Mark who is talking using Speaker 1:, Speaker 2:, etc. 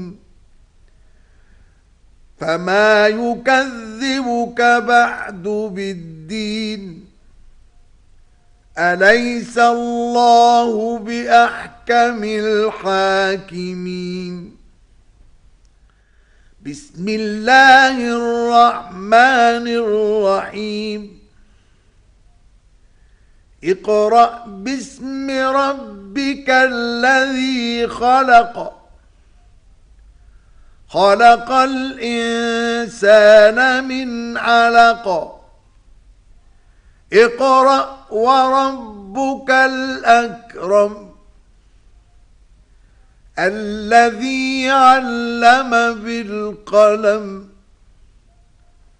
Speaker 1: فما يكذبك بعد بالدين أليس الله بأحكم الحاكمين بسم الله الرحمن الرحيم اقرأ باسم ربك الذي خلق خلق الإنسان من علق اقرأ وربك الأكرم الذي علم بالقلم